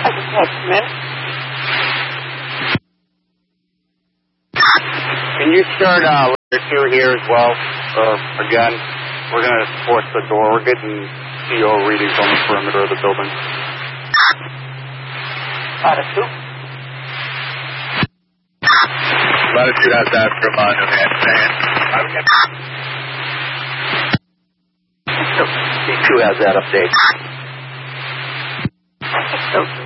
Can you start layer 2 here as well? Again, we're going to force the door. We're getting CO readings on the perimeter of the building. Latitude? Latitude has that from New Hampshire. C2 has that update.